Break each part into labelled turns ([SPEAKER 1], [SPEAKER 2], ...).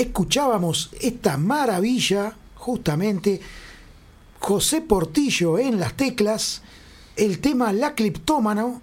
[SPEAKER 1] escuchábamos esta maravilla, justamente, José Portillo en las teclas, el tema La Cleptómana,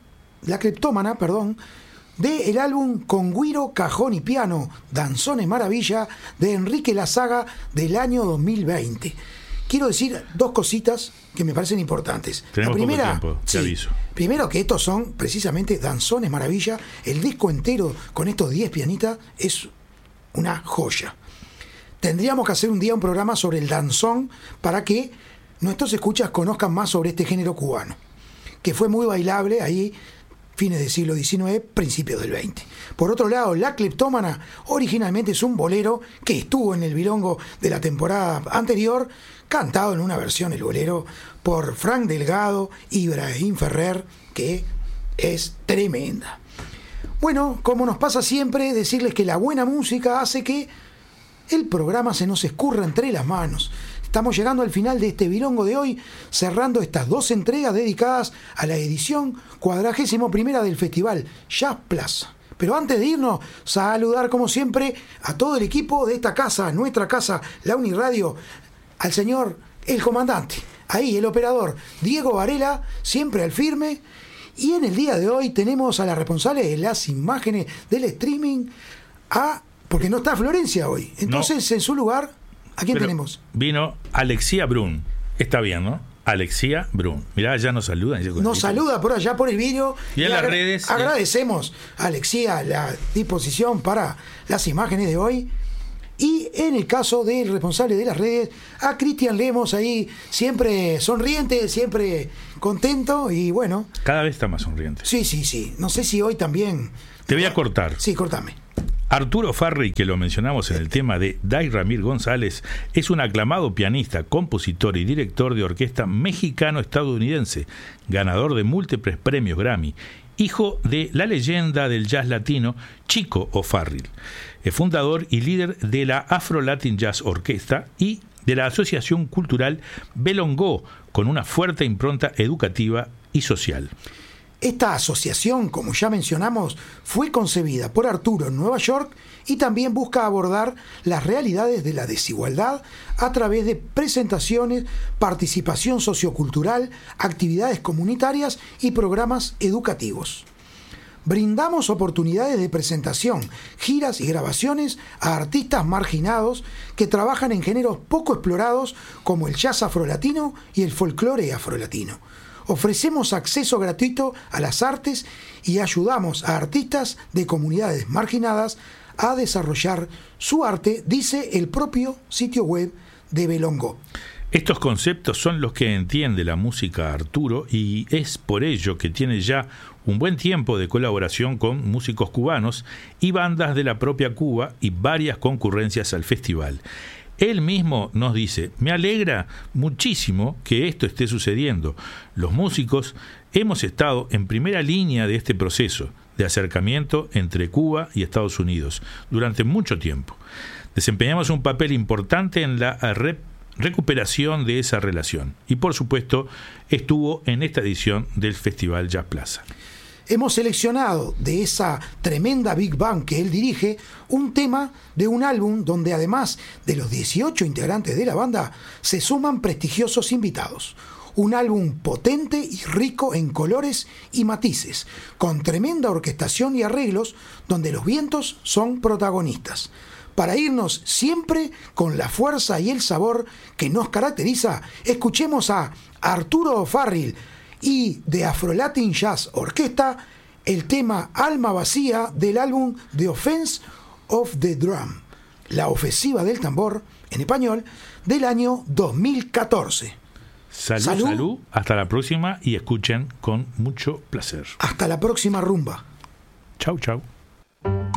[SPEAKER 1] del álbum Con Güiro, Cajón y Piano, Danzones Maravilla, de Enrique Lazaga, del año 2020. Quiero decir dos cositas que me parecen importantes.
[SPEAKER 2] Tenemos
[SPEAKER 1] la primera,
[SPEAKER 2] poco tiempo, te aviso.
[SPEAKER 1] Primero, que estos son precisamente Danzones Maravilla. El disco entero con estos 10 pianitas es una joya. Tendríamos que hacer un día un programa sobre el danzón para que nuestros escuchas conozcan más sobre este género cubano, que fue muy bailable ahí fines del siglo XIX, principios del XX. Por otro lado, La Cleptómana originalmente es un bolero que estuvo en el Bilongo de la temporada anterior, cantado en una versión, el bolero, por Frank Delgado y Ibrahim Ferrer, que es tremenda. Bueno, como nos pasa siempre, decirles que la buena música hace que el programa se nos escurra entre las manos. Estamos llegando al final de este Bilongo de hoy, cerrando estas 2 entregas dedicadas a la edición 41ª del Festival Jazz Plaza. Pero antes de irnos, saludar como siempre a todo el equipo de esta casa, nuestra casa, la Uniradio, al señor, el comandante, ahí el operador, Diego Varela, siempre al firme. Y en el día de hoy tenemos a la responsable de las imágenes del streaming, porque no está Florencia hoy. Entonces, en su lugar, ¿a quién tenemos?
[SPEAKER 2] Vino Alexia Brun. Está bien, ¿no? Alexia Brun. Mirá, ya nos saluda.
[SPEAKER 1] Nos saluda por allá por el vídeo.
[SPEAKER 2] Y en las redes.
[SPEAKER 1] Agradecemos a Alexia la disposición para las imágenes de hoy. Y en el caso del responsable de las redes, a Cristian Lemos, ahí siempre sonriente, siempre contento y bueno.
[SPEAKER 2] Cada vez está más sonriente.
[SPEAKER 1] Sí. No sé si hoy también.
[SPEAKER 2] Te voy a cortar.
[SPEAKER 1] Sí, cortame.
[SPEAKER 2] Arturo Farri, que lo mencionamos en el tema de Day Ramírez González, es un aclamado pianista, compositor y director de orquesta mexicano-estadounidense, ganador de múltiples premios Grammy, hijo de la leyenda del jazz latino Chico O'Farrill, fundador y líder de la Afro Latin Jazz Orquesta y de la Asociación Cultural Belongó, con una fuerte impronta educativa y social.
[SPEAKER 1] Esta asociación, como ya mencionamos, fue concebida por Arturo en Nueva York y también busca abordar las realidades de la desigualdad a través de presentaciones, participación sociocultural, actividades comunitarias y programas educativos. Brindamos oportunidades de presentación, giras y grabaciones a artistas marginados que trabajan en géneros poco explorados como el jazz afrolatino y el folclore afrolatino. Ofrecemos acceso gratuito a las artes y ayudamos a artistas de comunidades marginadas a desarrollar su arte, dice el propio sitio web de Belongó.
[SPEAKER 2] Estos conceptos son los que entiende la música Arturo y es por ello que tiene ya un buen tiempo de colaboración con músicos cubanos y bandas de la propia Cuba y varias concurrencias al festival. Él mismo nos dice: me alegra muchísimo que esto esté sucediendo. Los músicos hemos estado en primera línea de este proceso de acercamiento entre Cuba y Estados Unidos durante mucho tiempo. Desempeñamos un papel importante en la recuperación de esa relación y, por supuesto, estuvo en esta edición del Festival Jazz Plaza.
[SPEAKER 1] Hemos seleccionado de esa tremenda Big Band que él dirige un tema de un álbum donde además de los 18 integrantes de la banda se suman prestigiosos invitados. Un álbum potente y rico en colores y matices, con tremenda orquestación y arreglos donde los vientos son protagonistas. Para irnos siempre con la fuerza y el sabor que nos caracteriza, escuchemos a Arturo O'Farrill y de Afro Latin Jazz Orquesta el tema Alma Vacía del álbum The Offense of the Drum, la ofensiva del tambor en español, del año 2014.
[SPEAKER 2] Salud, hasta la próxima y escuchen con mucho placer.
[SPEAKER 1] Hasta la próxima rumba.
[SPEAKER 2] Chau.